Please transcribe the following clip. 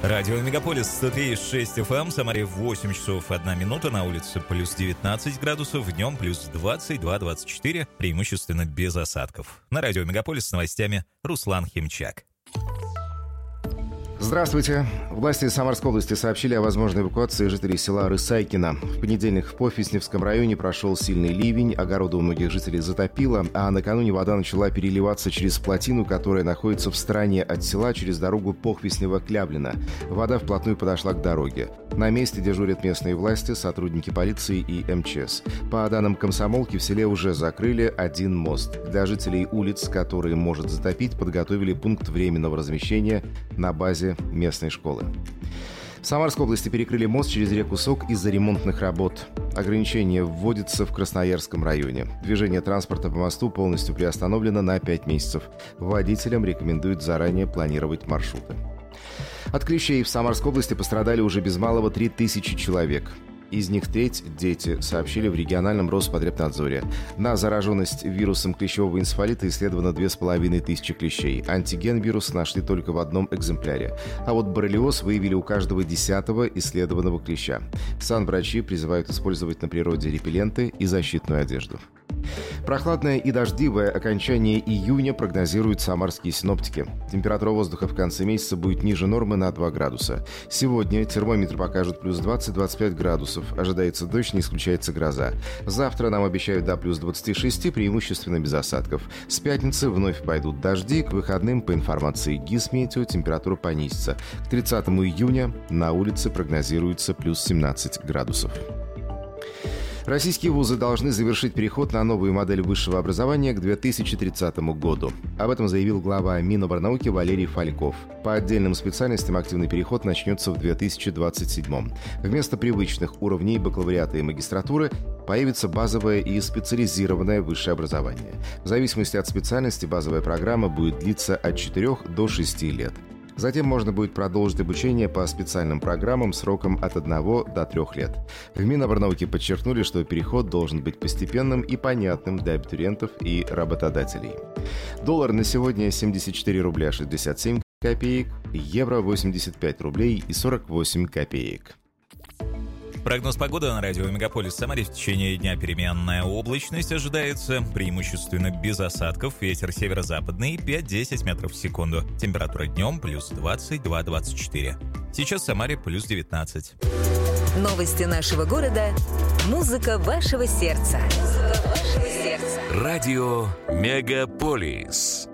Радио Мегаполис 103,6 FM, в Самаре 8 часов 1 минута, на улице плюс 19 градусов, днем плюс 22-24, преимущественно без осадков. На Радио Мегаполис с новостями Руслан Химчак. Здравствуйте. Власти Самарской области сообщили о возможной эвакуации жителей села Рысайкино. В понедельник в Похвестневском районе прошел сильный ливень, огороды у многих жителей затопило, а накануне вода начала переливаться через плотину, которая находится в стороне от села через дорогу Похвестнево-Клявлино. Вода вплотную подошла к дороге. На месте дежурят местные власти, сотрудники полиции и МЧС. По данным комсомолки, в селе уже закрыли один мост. Для жителей улиц, которые может затопить, подготовили пункт временного размещения на базе местной школы. В Самарской области перекрыли мост через реку Сок из-за ремонтных работ. Ограничение вводится в Красноярском районе. Движение транспорта по мосту полностью приостановлено на 5 месяцев. Водителям рекомендуют заранее планировать маршруты. От клещей в Самарской области пострадали уже без малого 3000 человек. Из них треть – дети, сообщили в региональном Роспотребнадзоре. На зараженность вирусом клещевого энцефалита исследовано 2500 клещей. Антиген вируса нашли только в одном экземпляре. А вот боррелиоз выявили у каждого 10-го исследованного клеща. Санврачи призывают использовать на природе репелленты и защитную одежду. Прохладное и дождливое окончание июня прогнозируют самарские синоптики. Температура воздуха в конце месяца будет ниже нормы на 2 градуса. Сегодня термометр покажет плюс 20-25 градусов. Ожидается дождь, не исключается гроза. Завтра нам обещают до плюс 26, преимущественно без осадков. С пятницы вновь пойдут дожди. К выходным, по информации Гисметео, температура понизится. К 30 июня на улице прогнозируется плюс 17 градусов. Российские вузы должны завершить переход на новую модель высшего образования к 2030 году. Об этом заявил глава Миноборнауки Валерий Фальков. По отдельным специальностям активный переход начнется в 2027. Вместо привычных уровней бакалавриата и магистратуры появится базовое и специализированное высшее образование. В зависимости от специальности базовая программа будет длиться от 4 до 6 лет. Затем можно будет продолжить обучение по специальным программам сроком от 1 до 3 лет. В Миноборнауке подчеркнули, что переход должен быть постепенным и понятным для абитуриентов и работодателей. Доллар на сегодня 74 рубля 67 копеек, евро 85 рублей и 48 копеек. Прогноз погоды на радио Мегаполис в Самаре: в течение дня переменная облачность ожидается, преимущественно без осадков, ветер северо-западный 5-10 метров в секунду. Температура днем плюс 22-24. Сейчас в Самаре плюс 19. Новости нашего города. Музыка вашего сердца. Радио Мегаполис.